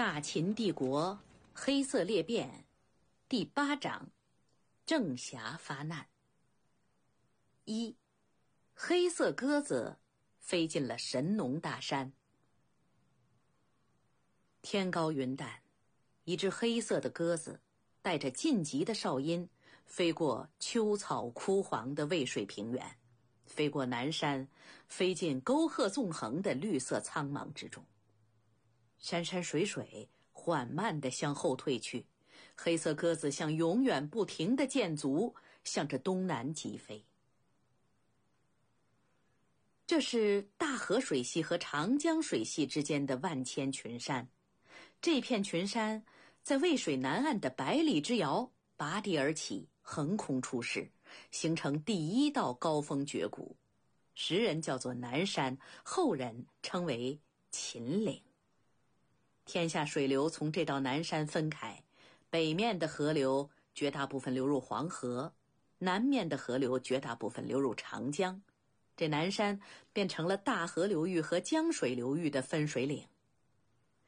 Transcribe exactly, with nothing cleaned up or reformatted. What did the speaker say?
大秦帝国黑色裂变第八章：郑侠发难。一，黑色鸽子飞进了神农大山。天高云淡，一只黑色的鸽子带着晋级的哨音飞过秋草枯黄的渭水平原，飞过南山，飞进沟壑纵横的绿色苍茫之中。山山水水缓慢地向后退去，黑色鸽子像永远不停的箭足，向着东南疾飞。这是大河水系和长江水系之间的万千群山，这片群山在渭水南岸的百里之遥拔地而起，横空出世，形成第一道高峰绝谷，时人叫做南山，后人称为秦岭。天下水流从这道南山分开，北面的河流绝大部分流入黄河，南面的河流绝大部分流入长江，这南山变成了大河流域和江水流域的分水岭。